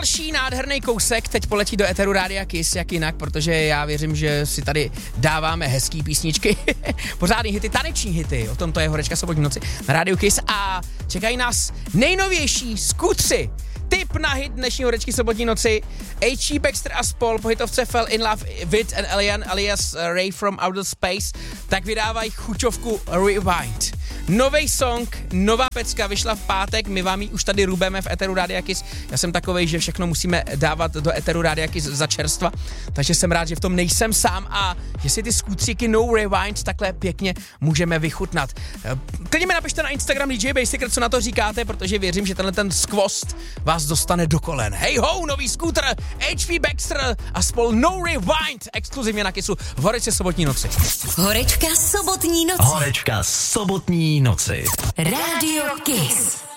Další nádherný kousek teď poletí do éteru Rádia Kiss, jak jinak, protože já věřím, že si tady dáváme hezký písničky, pořádný hity, taneční hity, o tom to je Horečka sobotní noci na Rádiu Kiss a čekají nás nejnovější skútři. Tip na hit dnešní Horečky sobotní noci. H.G. Baxter a spol po hitovce Fell in Love with an Alien alias Ray from Outer Space tak vydávají chuťovku Rewind. Novej song, nová pecka vyšla v pátek, my vám ji už tady rubeme v éteru Rádia Kiss. Já jsem takovej, že všechno musíme dávat do éteru Rádia Kiss za čerstva, takže jsem rád, že v tom nejsem sám a že si ty skútříky No Rewind takhle pěkně můžeme vychutnat. Klidně mi napište na Instagram DJ Basicker, co na to říkáte, protože věřím, že tenhle ten skvost vás dostane do kolen. Hej ho, nový skútr, H.G. Baxter a spol No Rewind, exkluzivně na Kissu v Horečce sobotní noci. Horečka sobotní noci. Horečka sobotní noci. Rádio Kiss.